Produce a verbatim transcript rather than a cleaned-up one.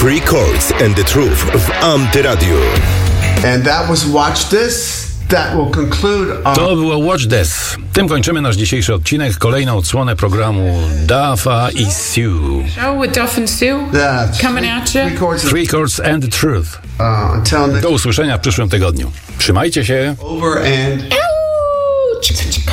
Three Chords and the Truth w Antyradiu. And that was Watch This. That will conclude our... To było Watch This. Tym kończymy nasz dzisiejszy odcinek, kolejną odsłonę programu Duffa i Sue. Show with Duff and Sue Yeah, coming at you. Three Chords, Three Chords and the Truth. uh, until next Do usłyszenia w przyszłym tygodniu. Trzymajcie się. over and... Ouch.